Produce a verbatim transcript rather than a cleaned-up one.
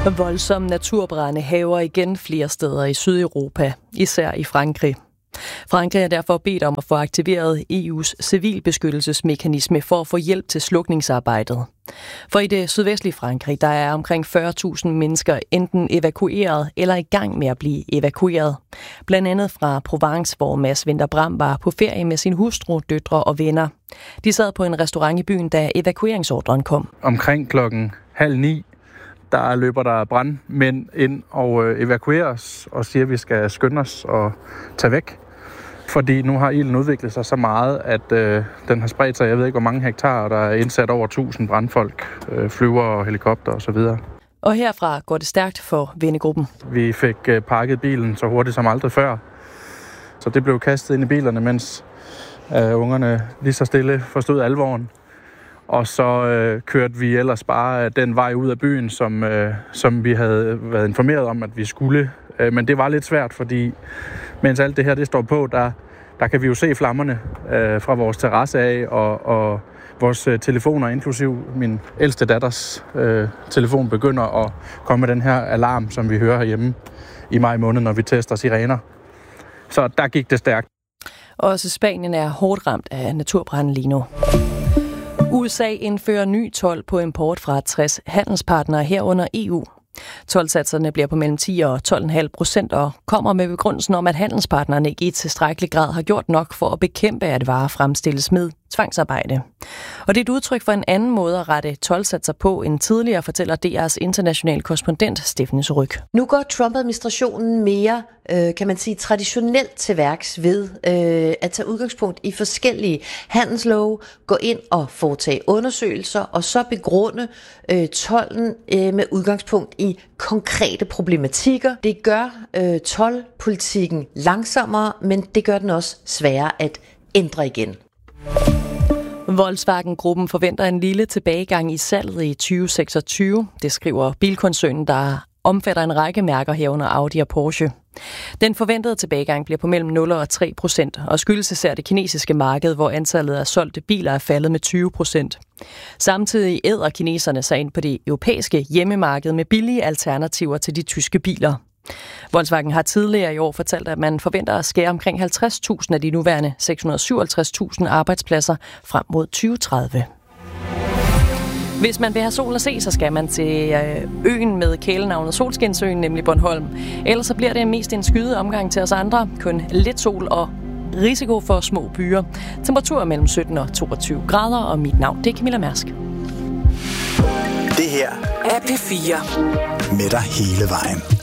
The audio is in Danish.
Voldsomme naturbrande hærger igen flere steder i Sydeuropa, især i Frankrig. Frankrig er derfor bedt om at få aktiveret E U's civilbeskyttelsesmekanisme for at få hjælp til slukningsarbejdet. For i det sydvestlige Frankrig, der er omkring fyrre tusind mennesker enten evakueret eller i gang med at blive evakueret. Blandt andet fra Provence, hvor Mads Winther Bram var på ferie med sin hustru, døtre og venner. De sad på en restaurant i byen, da evakueringsordren kom. Omkring klokken halv ni, der løber der brandmænd ind og evakuerer os og siger, at vi skal skynde os og tage væk. Fordi nu har ilden udviklet sig så meget, at øh, den har spredt sig, jeg ved ikke hvor mange hektar, og der er indsat over tusind brandfolk, øh, flyver og helikopter osv. Og herfra går det stærkt for vennegruppen. Vi fik øh, pakket bilen så hurtigt som aldrig før. Så det blev kastet ind i bilerne, mens øh, ungerne lige så stille forstod alvoren. Og så øh, kørte vi ellers bare den vej ud af byen, som, øh, som vi havde været informeret om, at vi skulle. Øh, men det var lidt svært, fordi mens alt det her det står på, der, der kan vi jo se flammerne øh, fra vores terrasse af, og, og vores øh, telefoner, inklusiv min ældste datters øh, telefon, begynder at komme med den her alarm, som vi hører herhjemme i maj måned, når vi tester sirener. Så der gik det stærkt. Også Spanien er hårdt ramt af naturbranden lige nu. U S A indfører ny told på import fra tres handelspartnere herunder E U. Toldsatserne bliver på mellem ti og tolv komma fem procent og kommer med begrundelsen om, at handelspartnerne ikke i tilstrækkelig grad har gjort nok for at bekæmpe, at varer fremstilles med tvangsarbejde. Og det er et udtryk for en anden måde at rette toldsatser på end tidligere, fortæller D R's internationale korrespondent Steffen Ryg. Nu går Trump-administrationen mere, øh, kan man sige, traditionelt til værks ved øh, at tage udgangspunkt i forskellige handelslove, gå ind og foretage undersøgelser og så begrunde øh, tolden øh, med udgangspunkt i konkrete problematikker. Det gør øh, toldpolitikken langsommere, men det gør den også sværere at ændre igen. Volkswagen-gruppen forventer en lille tilbagegang i salget i tyve seksogtyve. Det skriver bilkoncernen, der omfatter en række mærker herunder Audi og Porsche. Den forventede tilbagegang bliver på mellem nul og tre procent, og skyldes især det kinesiske marked, hvor antallet af solgte biler er faldet med tyve procent. Samtidig æder kineserne sig ind på det europæiske hjemmemarked med billige alternativer til de tyske biler. Volkswagen har tidligere i år fortalt, at man forventer at skære omkring halvtreds tusind af de nuværende seks hundrede og syvoghalvtreds tusind arbejdspladser frem mod tyve tredive. Hvis man vil have sol at se, så skal man til øen med kælenavnet Solskinsøen, nemlig Bornholm. Ellers så bliver det mest en skyde omgang til os andre. Kun lidt sol og risiko for små byer. Temperaturer mellem sytten og toogtyve grader, og mit navn det er Camilla Mærsk. Det her er P fire. Med dig hele vejen.